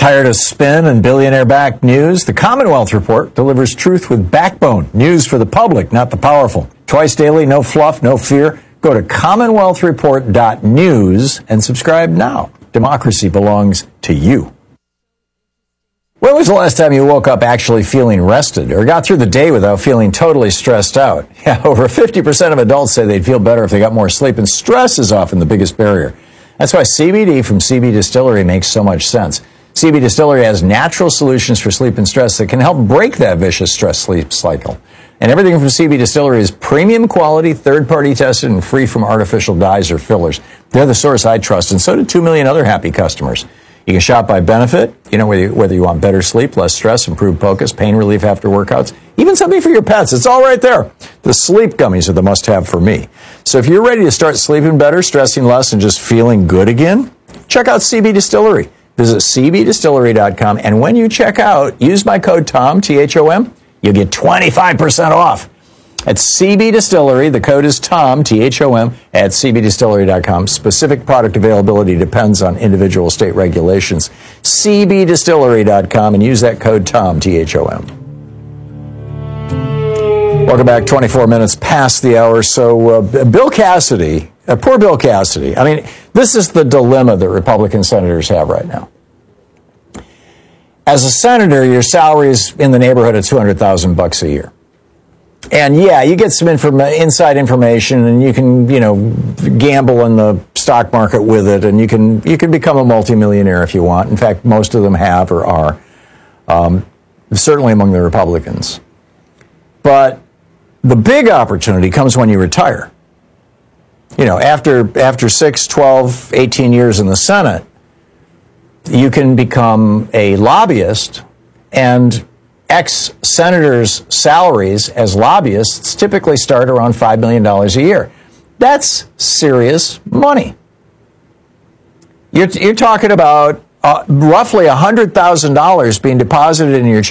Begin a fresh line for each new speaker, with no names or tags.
Tired of spin and billionaire-backed news? The Commonwealth Report delivers truth with backbone. News for the public, not the powerful. Twice daily, no fluff, no fear. Go to commonwealthreport.news and subscribe now. Democracy belongs to you. When was the last time you woke up actually feeling rested or got through the day without feeling totally stressed out? Yeah, over 50% of adults say they'd feel better if they got more sleep, and stress is often the biggest barrier. That's why CBD from CB Distillery makes so much sense. CB Distillery has natural solutions for sleep and stress that can help break that vicious stress-sleep cycle. And everything from CB Distillery is premium quality, third-party tested, and free from artificial dyes or fillers. They're the source I trust, and so do 2 million other happy customers. You can shop by benefit, whether you want better sleep, less stress, improved focus, pain relief after workouts, even something for your pets. It's all right there. The sleep gummies are the must-have for me. So if you're ready to start sleeping better, stressing less, and just feeling good again, check out CB Distillery. Visit cbdistillery.com, and when you check out, use my code TOM, T-H-O-M, you'll get 25% off. At CB Distillery, the code is TOM, T-H-O-M, at cbdistillery.com. Specific product availability depends on individual state regulations. cbdistillery.com, and use that code TOM, T-H-O-M. Welcome back, 24 minutes past the hour. So Bill Cassidy, poor Bill Cassidy. I mean, this is the dilemma that Republican senators have right now. As a senator, your salary is in the neighborhood of $200,000 a year. And yeah, you get some inside information, and you can, gamble in the stock market with it, and you can become a multimillionaire if you want. In fact, most of them have or are, certainly among the Republicans. But the big opportunity comes when you retire. After 6, 12, 18 years in the Senate, you can become a lobbyist, and ex-senators' salaries as lobbyists typically start around $5 million a year. That's serious money. You're talking about roughly $100,000 being deposited in your